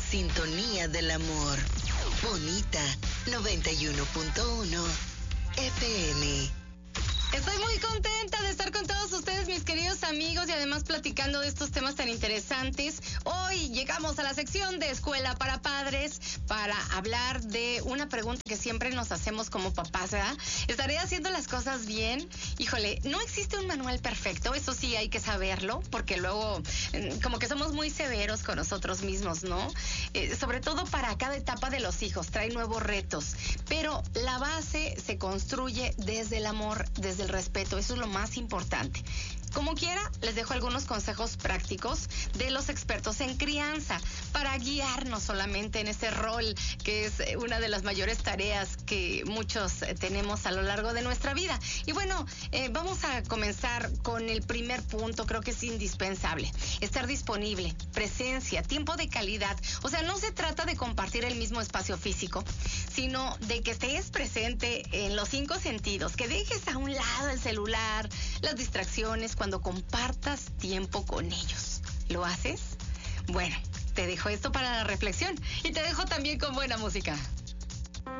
sintonía del amor. Bonita 91.1 FM. Estoy muy contenta de estar con todos ustedes, mis queridos amigos, y además platicando de estos temas tan interesantes. Hoy llegamos a la sección de Escuela para Padres para hablar de una pregunta que siempre nos hacemos como papás, ¿verdad? ¿Estaré haciendo las cosas bien? Híjole, no existe un manual perfecto, eso sí hay que saberlo, porque luego como que somos muy severos con nosotros mismos, ¿no? Sobre todo para cada etapa de los hijos, trae nuevos retos, pero la base se construye desde el amor, desde el respeto, eso es lo más importante. Como quiera, les dejo algunos consejos prácticos de los expertos en crianza para guiarnos solamente en ese rol que es una de las mayores tareas que muchos tenemos a lo largo de nuestra vida. Y bueno, vamos a comenzar con el primer punto, creo que es indispensable. Estar disponible, presencia, tiempo de calidad. O sea, no se trata de compartir el mismo espacio físico, sino de que estés presente en los 5 sentidos, que dejes a un lado el celular, las distracciones, cuando compartas tiempo con ellos. ¿Lo haces? Bueno, te dejo esto para la reflexión y te dejo también con buena música.